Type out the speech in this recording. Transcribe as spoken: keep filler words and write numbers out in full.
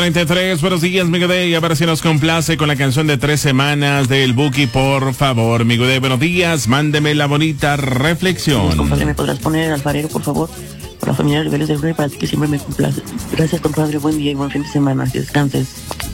treinta y tres, buenos días, mi Gudey. A ver si nos complace con la canción de tres semanas del Buki, por favor. Mi Gudey, buenos días, mándeme la bonita reflexión. Compadre, ¿me podrás poner el alfarero, por favor? Para la familia Rebeldes del Rey, para ti que siempre me complace. Gracias, compadre, buen día y buen fin de semana. Que descanses.